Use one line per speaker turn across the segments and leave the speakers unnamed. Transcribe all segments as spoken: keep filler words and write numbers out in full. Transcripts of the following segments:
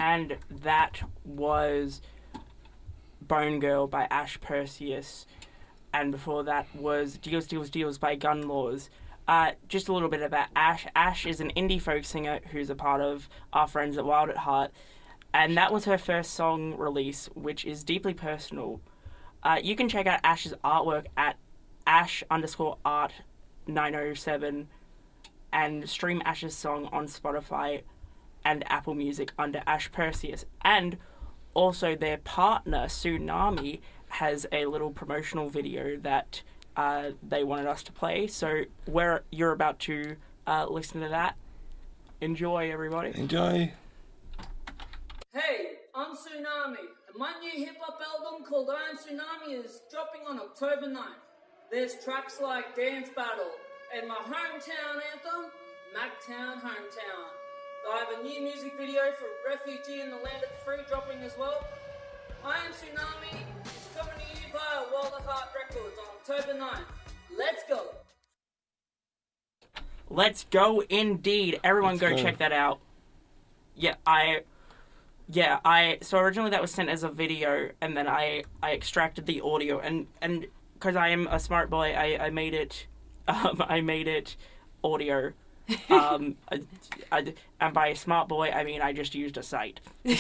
and that was Bone Girl by Ash Perseus, and before that was Deals, Deals, Deals by Gun Laws. Uh, just a little bit about Ash. Ash is an indie folk singer who's a part of our friends at Wild at Heart, and that was her first song release, which is deeply personal. Uh, you can check out Ash's artwork at ash underscore art nine oh seven and stream Ash's song on Spotify and Apple Music under Ash Perseus. And also their partner, Tsunami, has a little promotional video that uh, they wanted us to play. So where you're about to uh, listen to that. Enjoy, everybody.
Enjoy.
Hey, I'm Tsunami, and my new hip-hop album called I Am Tsunami is dropping on October ninth. There's tracks like Dance Battle and my hometown anthem, Mactown Hometown. I have a new music video for Refugee in the Land of the Free dropping as well. I Am Tsunami is coming to you via Wild at Heart Records on October ninth. Let's go.
Let's go indeed. Everyone
Let's
go,
go
check that out. Yeah, I... Yeah, I... So originally that was sent as a video, and then I, I extracted the audio, and... and because I am a smart boy, I, I made it... Um, I made it audio. um, I, I, and by smart boy, I mean I just used a site.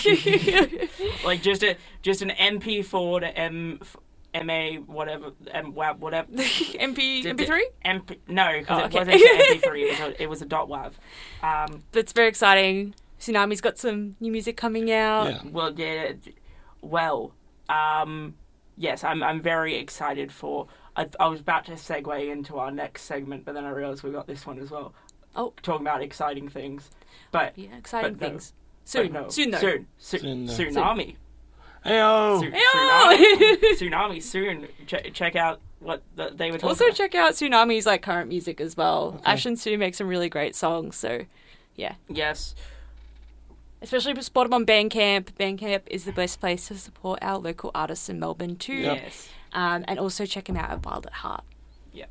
Like, just a just an M P four to M... M A whatever M WAV whatever
M P M P three
M P no because
oh,
it
okay.
wasn't M P three, it was a, it was a dot WAV. Um,
That's very exciting. Tsunami's got some new music coming out.
Yeah.
well yeah, well um, yes, I'm I'm very excited for. I, I was about to segue into our next segment, but then I realized we got this one as well.
Oh,
talking about exciting things, but
yeah, exciting
but no.
things. Soon,
but no.
soon though.
soon, Su-
Soon, uh,
tsunami.
Heyo!
Su-
Heyo!
Tsunami, tsunami soon. Ch- check out what the, they were talking
Also
about.
check out Tsunami's like current music as well.
Okay.
Ash and Sue make some really great songs, so yeah.
Yes.
Especially spot them on Bandcamp. Bandcamp is the best place to support our local artists in Melbourne too.
Yep.
Yes.
Um, and also check them out at Wild at Heart.
Yep.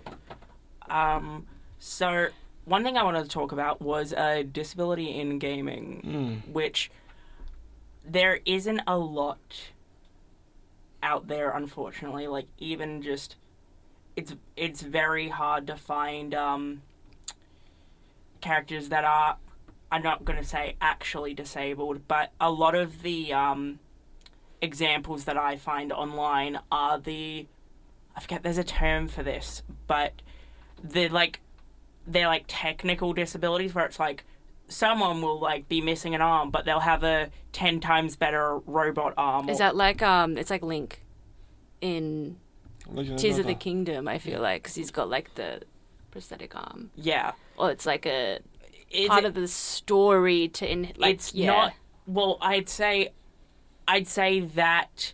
Um. So one thing I wanted to talk about was uh, disability in gaming,
Mm.
which there isn't a lot out there, unfortunately. Like, even just it's it's very hard to find um, characters that are, I'm not going to say actually disabled, but a lot of the um, examples that I find online are the, I forget, there's a term for this, but they're like, they're like technical disabilities where it's like, someone will like be missing an arm, but they'll have a ten times better robot arm.
Is
or-
that like um? It's like Link in
Legend of
Tears of the
Zelda.
Kingdom. I feel like because he's got like the prosthetic arm,
Yeah.
or it's like a
Is
part
it-
of the story to in like
it's
yeah.
not. Well, I'd say, I'd say that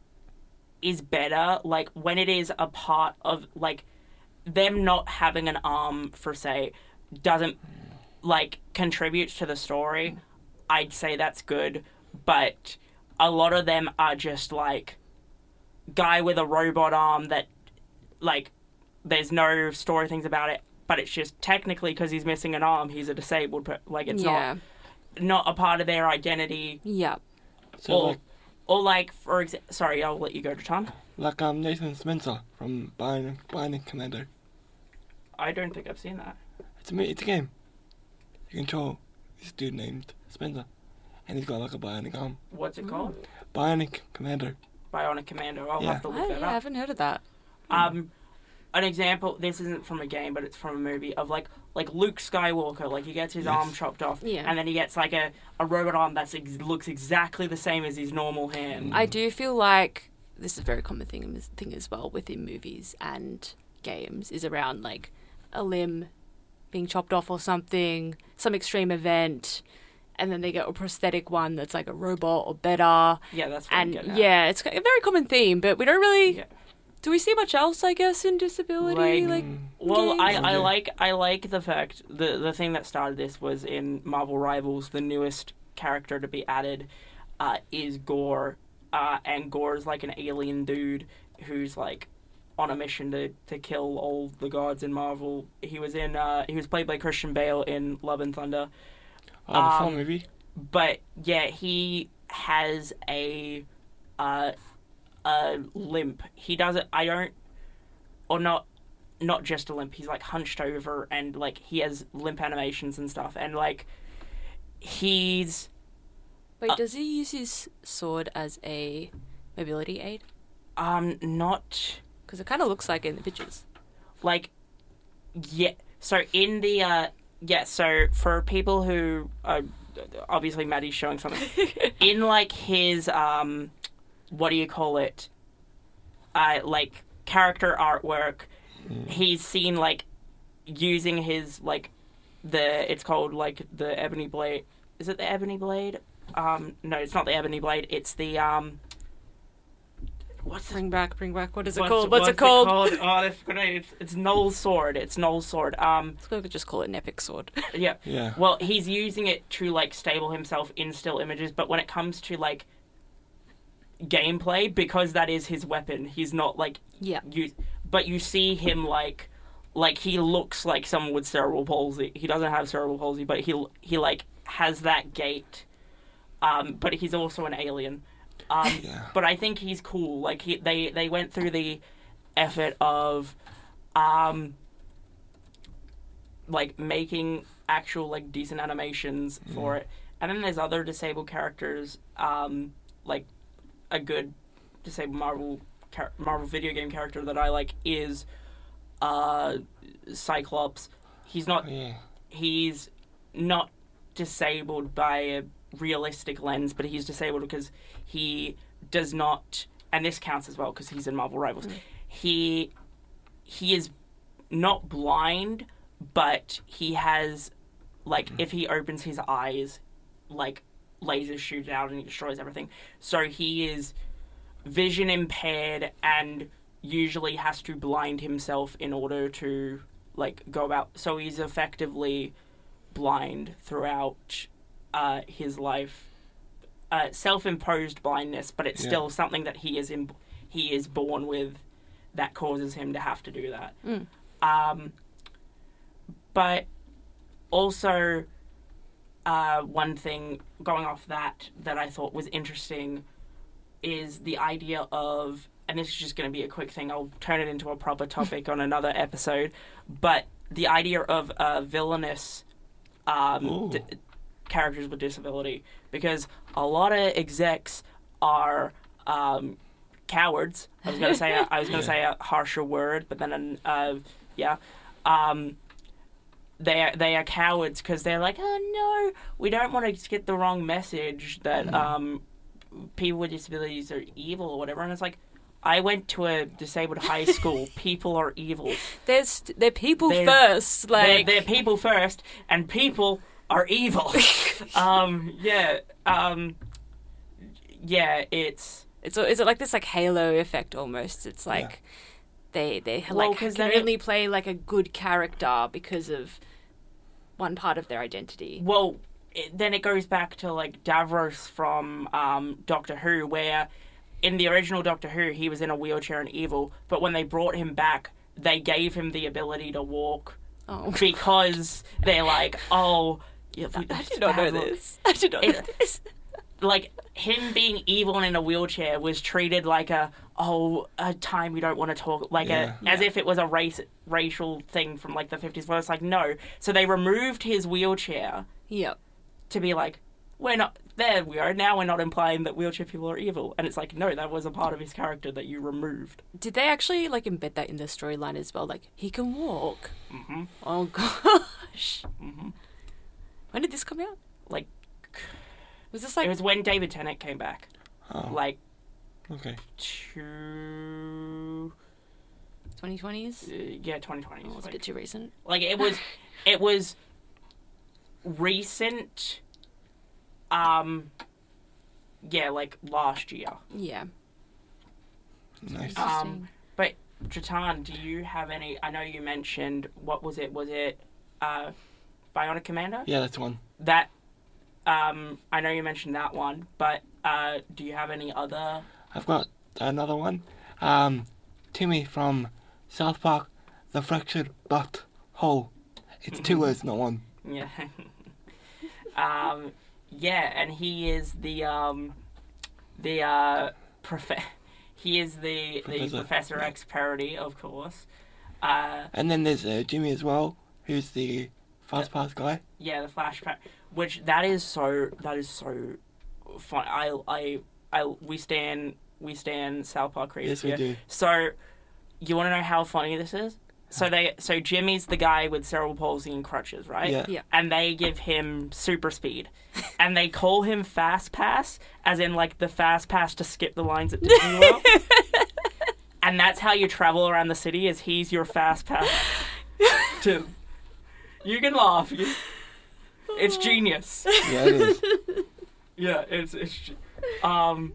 is better. Like when it is a part of like them not having an arm for say doesn't like contributes to the story. I'd say that's good, but a lot of them are just like guy with a robot arm that like there's no story things about it, but it's just technically because he's missing an arm, he's a disabled per- like it's
yeah.
not not a part of their identity.
Yeah.
So
or
like,
or like for example, sorry, I'll let you go to Tom.
like um Nathan Spencer from Bionic, Bionic Commando.
I don't think I've seen that.
It's a me- it's a game. You control this dude named Spencer, and he's got like a bionic arm.
What's it called?
Bionic Commando.
Bionic Commando. I'll
Yeah.
have to look
I,
that
yeah, I
up.
haven't heard of that.
Um, an example. This isn't from a game, but it's from a movie of like like Luke Skywalker. Like he gets his
Yes.
arm chopped off,
Yeah.
and then he gets like a, a robot arm that ex- looks exactly the same as his normal hand.
I do feel like this is a very common thing thing as well within movies and games is around like a limb being chopped off or something, some extreme event, and then they get a prosthetic one that's like a robot or better.
Yeah, that's what I'm
And
getting at.
yeah, it's a very common theme, but we don't really.
Yeah.
Do we see much else? I guess in disability,
Like-
like.
Well, I,
games?
I
Yeah.
like I like the fact the the thing that started this was in Marvel Rivals. The newest character to be added uh, is Gore, uh, and Gore is like an alien dude who's like on a mission to, to kill all the gods in Marvel. He was in uh, he was played by Christian Bale in Love and Thunder.
Oh, the full
Um,
movie.
but yeah, he has a uh, a limp. He doesn't. I don't, or not. Not just a limp. He's like hunched over, and like he has limp animations and stuff. And like he's
Wait,
Uh,
does he use his sword as a mobility aid?
um not
Because it kind of looks like it in the pictures.
like yeah. So in the uh yeah. So for people who uh, obviously Maddie's showing something in like his um what do you call it? Uh like character artwork. He's seen like using his like the it's called like the ebony blade. Is it the ebony blade? Um, no, it's not the ebony blade. It's the um. What's the,
Bring back, bring back. What is it
what's,
called? What's,
what's
it called?
Oh, that's gonna, it's, it's Noel's sword. It's Noel's sword. Um,
Let's go just call it an epic sword.
yeah.
Yeah.
Well, he's using it to like stable himself in still images, but when it comes to like gameplay, because that is his weapon, he's not like
Yeah.
you. But you see him like, like he looks like someone with cerebral palsy. He doesn't have cerebral palsy, but he he like has that gait. Um, but he's also an alien. Um,
Yeah.
But I think he's cool. Like he, they they went through the effort of, um, like making actual like decent animations for it. And then there's other disabled characters. Um, like a good disabled Marvel. Marvel video game character that I like is uh, Cyclops. He's not
Yeah.
he's not disabled by a realistic lens, but he's disabled because he does not, and this counts as well because he's in Marvel Rivals. Mm. He he is not blind, but he has like mm. if he opens his eyes, like lasers shoot out and he destroys everything. So he is vision impaired and usually has to blind himself in order to like go about. So he's effectively blind throughout uh, his life. Uh, self-imposed blindness, but it's
Yeah.
still something that he is in, he is born with that causes him to have to do that.
Mm.
Um, but also uh, one thing going off that that I thought was interesting is the idea of, and this is just going to be a quick thing, I'll turn it into a proper topic on another episode, but the idea of uh, villainous um, d- characters with disability, because a lot of execs are um, cowards. I was going to say a, I was going to say a harsher word, but then uh, yeah, um, they are, they are cowards because they're like, oh no, we don't want to get the wrong message that. Mm. Um, people with disabilities are evil or whatever, and it's like, I went to a disabled high school. People are evil.
There's they're people
they're,
first, like
they're, they're people first, and people are evil. um, yeah, um, yeah, it's
it's is it like this like halo effect almost? It's like yeah. they they
well,
like can
then
only
it,
play like a good character because of one part of their identity.
Well. It, then it goes back to like Davros from um, Doctor Who, where in the original Doctor Who he was in a wheelchair and evil, but when they brought him back, they gave him the ability to walk
oh.
because they're like, oh, yeah, we,
I did not know this. I did not know
it,
this.
Like him being evil and in a wheelchair was treated like a oh a time we don't want to talk like
yeah.
a as
yeah.
if it was a race racial thing from like the fifties. Where it's like no, so they removed his wheelchair.
Yep.
To be like, we're not, there we are, now we're not implying that wheelchair people are evil. And it's like, no, that was a part of his character that you removed.
Did they actually, like, embed that in the storyline as well? Like, he can walk.
Mm-hmm.
Oh, gosh.
Mm-hmm.
When did this come out?
Like,
was this like...
It was when David Tennant came back.
Oh.
Like,
okay.
two...
twenty twenties?
Uh, yeah, twenty twenties.
Oh, it's
like,
a bit too recent.
Like, it was, it was recent... Um, yeah, like last year.
Yeah.
Nice.
Um, but Jatan, do you have any? I know you mentioned what was it? Was it uh, Bionic Commando?
Yeah, that's one.
That. Um, I know you mentioned that one, but uh, do you have any other?
I've got another one. Um, Timmy from South Park, the fractured butt hole. It's two words, not one.
Yeah. um. Yeah, and he is the um, the uh, prof. He is the
Professor.
the Professor X parody, of course. Uh,
And then there's uh, Jimmy as well, who's the fast pass guy.
yeah, the Flash pa- which that is so that is so fun. I I I we stand we stand South Park creators
Yes, we
here.
do.
So, you want to know how funny this is? So they so Jimmy's the guy with cerebral palsy and crutches, right?
Yeah.
Yeah.
And they give him super speed, and they call him Fast Pass, as in like the Fast Pass to skip the lines at Disney World. And that's how you travel around the city. Is he's your Fast Pass to. You can laugh. You- It's genius.
Yeah, it is.
Yeah, it's it's. ge- Um.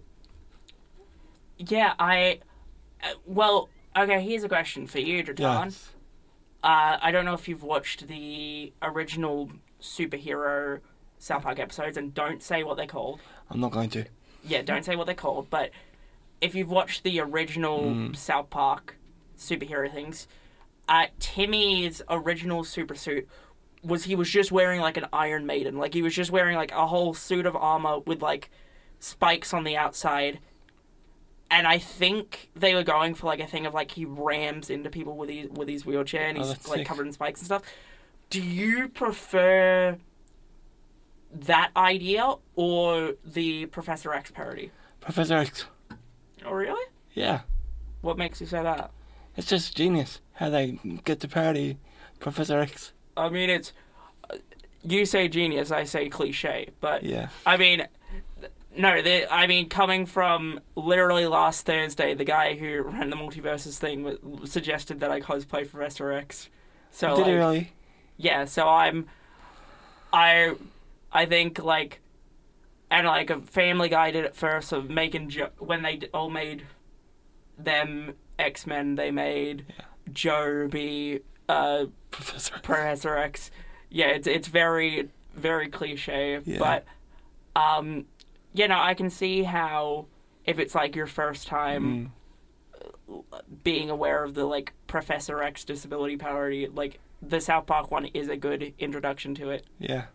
Yeah, I. uh, Well, okay. Here's a question for you, Dratan.
Yes.
Uh, I don't know if you've watched the original superhero South Park episodes, and don't say what they're called.
I'm not going to.
Yeah, don't say what they're called. But if you've watched the original
Mm.
South Park superhero things, uh, Timmy's original super suit was he was just wearing like an Iron Maiden, like he was just wearing like a whole suit of armor with like spikes on the outside. And I think they were going for like a thing of like he rams into people with his with his wheelchair and
Oh,
he's
that's
like
sick.
covered in spikes and stuff. Do you prefer that idea or the Professor X parody?
Professor X.
Oh really?
Yeah.
What makes you say that?
It's just genius how they get to parody Professor X.
I mean, it's you say genius, I say cliche, but
Yeah.
I mean, no, the, I mean coming from literally last Thursday, the guy who ran the Multiverses thing w- suggested that I cosplay Professor X. So
Did
like,
he really?
yeah, so I'm, I, I think like, and like a Family Guy did it first of making jo- when they d- all made them X-Men, they made Joe be uh,
Professor X.
Professor X. Yeah, it's it's very very cliche,
Yeah.
but um, you know I can see how if it's like your first time
Mm.
being aware of the like Professor X disability parody, like the South Park one is a good introduction to it.
Yeah.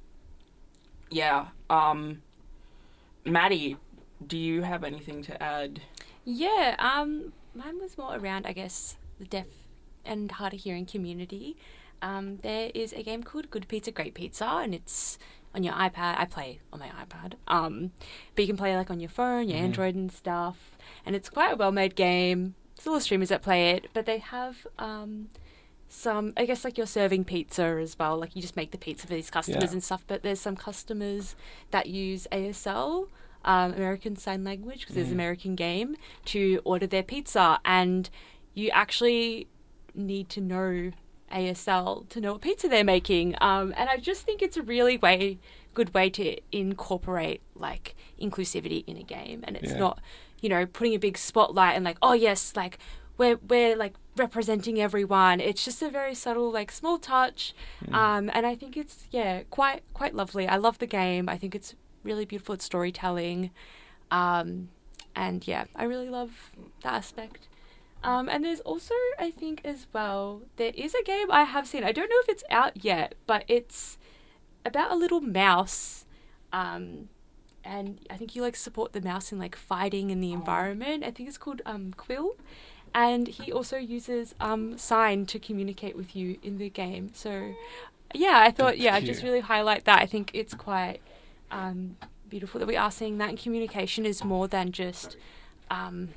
Yeah. Um, Maddie, do you have anything to add?
Yeah, um, mine was more around, I guess, the deaf and hard of hearing community. Um, there is a game called Good Pizza, Great Pizza, and it's on your iPad. I play on my iPad. Um, but you can play like on your phone, your
Mhm.
Android and stuff. And it's quite a well-made game. There's a lot of streamers that play it, but they have um, some, I guess, like you're serving pizza as well. Like you just make the pizza for these customers
Yeah.
and stuff. But there's some customers that use A S L, um, American Sign Language, because it's an
Mm.
American game, to order their pizza. And you actually need to know A S L to know what pizza they're making. Um, and I just think it's a really way good way to incorporate like inclusivity in a game, and it's
Yeah.
not, you know, putting a big spotlight and like, oh yes, like we're we're like representing everyone. It's just a very subtle, like small touch, um, and I think it's yeah quite quite lovely. I love the game. I think it's really beautiful at storytelling, um, and yeah, I really love that aspect. Um, and there's also, I think as well, there is a game I have seen. I don't know if it's out yet, but it's about a little mouse. Um, and I think you like support the mouse in like fighting in the environment. I think it's called um, Quill. And he also uses um, sign to communicate with you in the game. So yeah, I thought,
That's
yeah, I'd
cute.
just really highlight that. I think it's quite um, beautiful that we are seeing that, and communication is more than just... Um,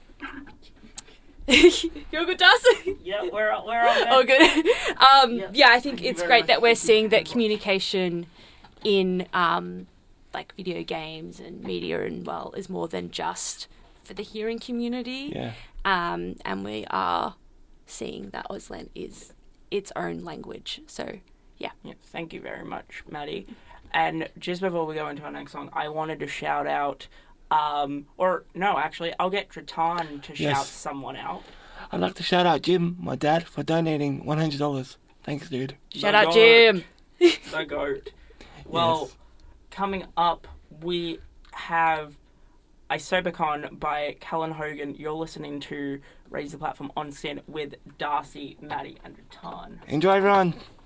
You're good, Darcy?
Yeah, we're we're on
Oh, good. Um,
Yeah.
yeah, I think
Thank you
it's
very
great
much.
that we're seeing that communication in um, like video games and media and well is more than just for the hearing community.
Yeah.
Um, and we are seeing that Auslan is its own language. So yeah.
Yeah, thank you very much, Maddie. And just before we go into our next song, I wanted to shout out, um, or no, actually, I'll get Dratan to
Yes.
shout someone out.
I'd like to shout out Jim, my dad, for donating one hundred dollars. Thanks, dude.
Shout
The
out
goat.
Jim.
The goat. Well,
Yes.
coming up, we have Isobicon by Callan Hogan. You're listening to Raise the Platform on Sin with Darcy, Maddie, and Dratan.
Enjoy, everyone.